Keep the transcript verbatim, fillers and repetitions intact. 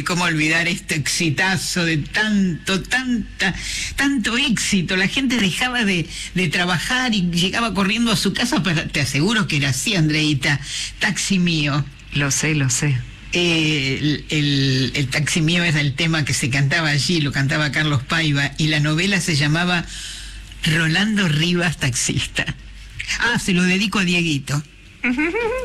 y cómo olvidar este exitazo de tanto, tanta, tanto éxito. La gente dejaba de, de trabajar y llegaba corriendo a su casa, pero te aseguro que era así, Andreita. Taxi mío. Lo sé, lo sé. Eh, el, el, el taxi mío es el tema que se cantaba allí, lo cantaba Carlos Paiva, y la novela se llamaba Rolando Rivas, taxista. Ah, se lo dedico a Dieguito.